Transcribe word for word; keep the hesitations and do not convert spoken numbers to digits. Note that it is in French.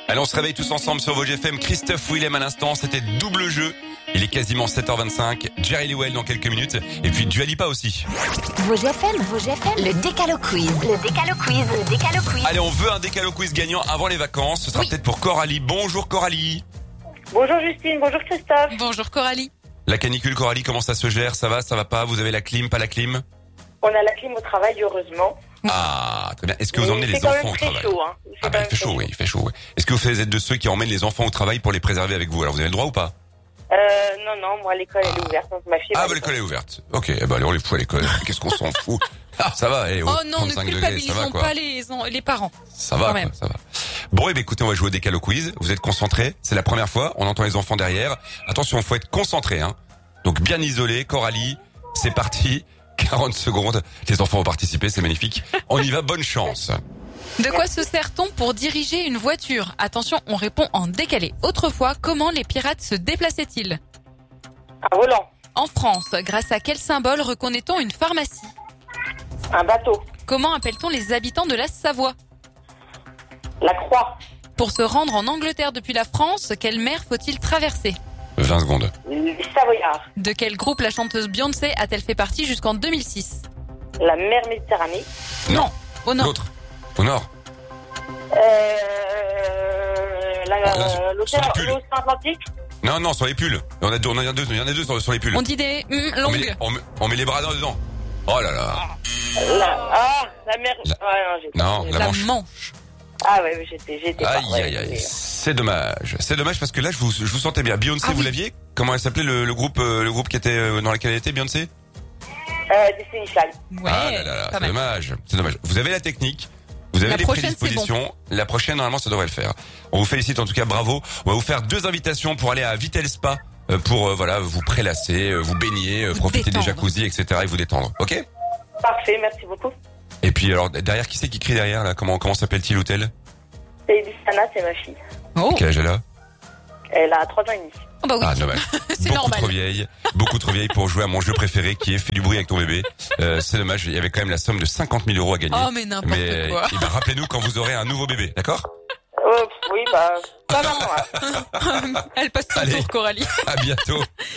Allez, on se réveille tous ensemble sur Vosges F M. Christophe Willem à l'instant, c'était double jeu. Il est quasiment sept heures vingt-cinq. Jerry Lee Well dans quelques minutes. Et puis Dua Lipa aussi. Vosges F M, Vosges F M, le Décalo Quiz. Le Décalo Quiz, le Décalo Quiz. Allez, on veut un Décalo Quiz gagnant avant les vacances. Ce sera Oui. peut-être pour Coralie. Bonjour Coralie. Bonjour Justine, bonjour Christophe. Bonjour Coralie. La canicule, Coralie, comment ça se gère? Ça va, ça va pas? Vous avez la clim, pas la clim? On a la clim au travail, heureusement. Ah, très bien. Est-ce que vous Mais emmenez il les fait quand enfants même au très travail? chaud, hein. Il Ah quand bah il même fait très chaud, oui, il fait chaud, oui. Est-ce que vous êtes de ceux qui emmènent les enfants au travail pour les préserver avec vous? Alors vous avez le droit ou pas? Euh, non, non, moi l'école elle est ouverte, donc ma fille. Ah, va bah à l'école est ouverte. Ok, eh ben allez, on les fout à l'école. Qu'est-ce qu'on s'en fout? Ah, ça va, eh, Oh non, ne trente-cinq degrés, ça va culpabilisons quoi. pas les, les parents. Ça va, Quand quoi, même. ça va. Bon, eh ben écoutez, on va jouer au Décalo Quiz. Vous êtes concentrés, c'est la première fois, on entend les enfants derrière. Attention, faut être concentré, hein. Donc bien isolé, Coralie, c'est parti. quarante secondes, les enfants vont participer, c'est magnifique. On y va, bonne chance. De quoi se sert-on pour diriger une voiture? Attention, on répond en décalé. Autrefois, comment les pirates se déplaçaient-ils? Un volant, En France, grâce à quel symbole reconnaît-on une pharmacie? un bateau, Comment appelle-t-on les habitants de la Savoie? la croix, Pour se rendre en Angleterre depuis la France, quelle mer faut-il traverser? vingt secondes. les Savoyards, De quel groupe la chanteuse Beyoncé a-t-elle fait partie jusqu'en deux mille six? la mer Méditerranée, Non. Au nord. L'autre. Au nord. euh, la, Oh, là, sur- euh, l'océan, sur les pulls. l'océan Atlantique, Non, non, sur les pulls. On a deux, on a deux, il y en a deux sur, sur les pulls. On dit des hum, on, met longues. les, on, met, on met les bras dedans. Oh là là. la, ah, la mer, La- ouais, non, j'ai Non, j'ai- la La Manche. Manche. ah ouais, j'étais, j'étais pas, Aïe, ouais, aïe, aïe. mais- C'est dommage. C'est dommage parce que là, je vous, je vous sentais bien. Beyoncé, Ah vous oui. l'aviez? Comment elle s'appelait le, le groupe, euh, le groupe qui était euh, dans lequel elle était, Beyoncé? euh, Destiny Child. Ouais, Ah là là là, pas c'est mal. dommage. C'est dommage. Vous avez la technique. Vous avez La les prochaine, c'est prédispositions. La prochaine, normalement, ça devrait le faire. On vous félicite en tout cas, bravo. On va vous faire deux invitations pour aller à Vitel Spa euh, pour euh, voilà vous prélasser, euh, vous baigner, euh, Vous profiter des détendre. jacuzzis, et cetera et vous détendre. Ok? Parfait, merci beaucoup. Et puis alors derrière, qui c'est qui crie derrière là? Comment comment s'appelle-t-il l'hôtel? C'est Sana, c'est ma fille. Oh, Quel âge elle a? Elle a trois ans et demi. oh bah oui, Ah dommage. c'est Beaucoup normal. trop vieille, beaucoup trop vieille pour jouer à mon jeu préféré qui est Fais du bruit avec ton bébé. Euh, c'est dommage, il y avait quand même la somme de cinquante mille euros à gagner. Oh mais n'importe Mais quoi. eh ben, rappelez-nous quand vous aurez un nouveau bébé, d'accord? Euh, oui, bah, pas vraiment, hein. Elle passe son Allez. tour, Coralie. À bientôt.